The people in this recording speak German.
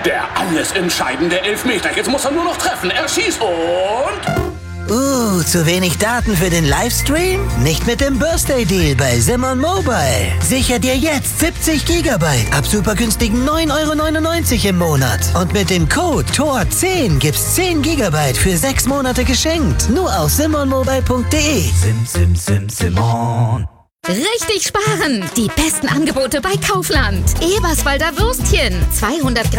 Der alles entscheidende Elfmeter. Jetzt muss er nur noch treffen. Er schießt und... Zu wenig Daten für den Livestream? Nicht mit dem Birthday Deal bei Simon Mobile. Sicher dir jetzt 70 GB ab super günstigen 9,99 € im Monat. Und mit dem Code TOR10 gibt's 10 GB für 6 Monate geschenkt. Nur auf simonmobile.de. Simon. Richtig sparen! Die besten Angebote bei Kaufland. Eberswalder Würstchen. 200 Gramm